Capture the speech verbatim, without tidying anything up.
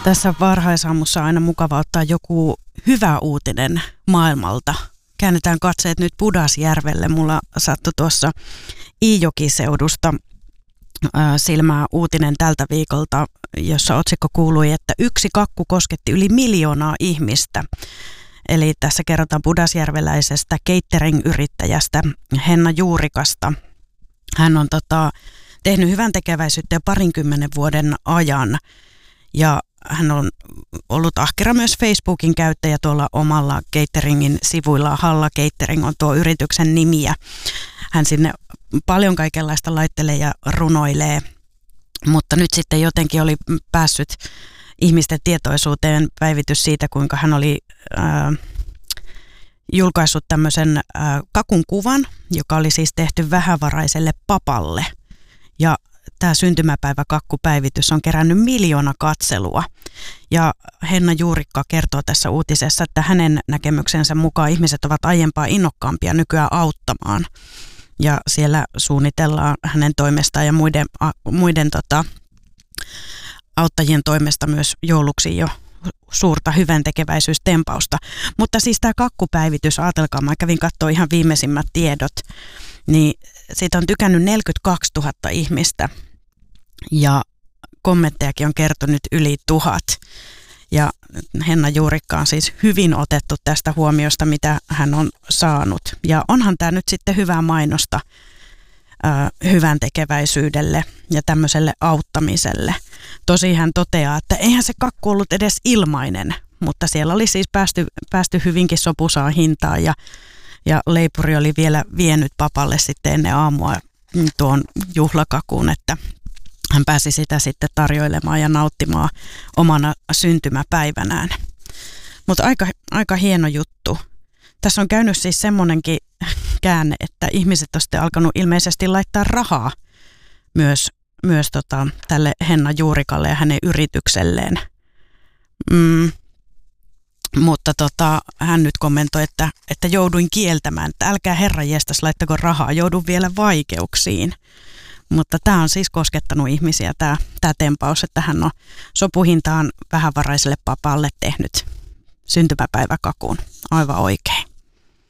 Tässä varhaisaamussa on aina mukava ottaa joku hyvä uutinen maailmalta. Käännetään katseet nyt Pudasjärvelle. Mulla sattui tuossa Iijoki-seudusta silmää uutinen tältä viikolta, jossa otsikko kuului, että yksi kakku kosketti yli miljoonaa ihmistä. Eli tässä kerrotaan pudasjärveläisestä catering-yrittäjästä Henna Juurikasta. Hän on tota, tehnyt hyvän tekeväisyyttä jo parinkymmenen vuoden ajan ja hän on ollut ahkera myös Facebookin käyttäjä tuolla omalla cateringin sivuilla. Halla Catering on tuo yrityksen nimi. Hän sinne paljon kaikenlaista laittelee ja runoilee, mutta nyt sitten jotenkin oli päässyt ihmisten tietoisuuteen päivitys siitä, kuinka hän oli äh, julkaissut tämmöisen äh, kakun kuvan, joka oli siis tehty vähävaraiselle papalle. Ja tämä syntymäpäiväkakkupäivitys on kerännyt miljoona katselua. Ja Henna Juurikka kertoo tässä uutisessa, että hänen näkemyksensä mukaan ihmiset ovat aiempaa innokkaampia nykyään auttamaan. Ja siellä suunnitellaan hänen toimestaan ja muiden, a, muiden tota, auttajien toimesta myös jouluksi jo suurta hyväntekeväisyystempausta. Mutta siis tämä kakkupäivitys, ajatelkaa, mä kävin katsoa ihan viimeisimmät tiedot, niin siitä on tykännyt neljäkymmentäkaksituhatta ihmistä ja kommenttejakin on kertonut yli tuhat. Ja Henna Juurikka on siis hyvin otettu tästä huomiosta, mitä hän on saanut. Ja onhan tämä nyt sitten hyvää mainosta äh, hyvän tekeväisyydelle ja tämmöiselle auttamiselle. Tosi hän toteaa, että eihän se kakku ollut edes ilmainen, mutta siellä oli siis päästy, päästy hyvinkin sopusaan hintaan ja, ja leipuri oli vielä vienyt papalle sitten ennen aamua tuon juhlakakun, että hän pääsi sitä sitten tarjoilemaan ja nauttimaan omana syntymäpäivänään. Mutta aika, aika hieno juttu. Tässä on käynyt siis semmoinenkin käänne, että ihmiset on sitten alkanut ilmeisesti laittaa rahaa myös, myös tota, tälle Henna Juurikalle ja hänen yritykselleen. Mm, mutta tota, hän nyt kommentoi, että, että jouduin kieltämään, että älkää herranjestas laittako rahaa, joudun vielä vaikeuksiin. Mutta tämä on siis koskettanut ihmisiä, tämä, tämä tempaus, että hän on sopuhintaan vähävaraiselle papalle tehnyt syntymäpäiväkakun. Aivan oikein.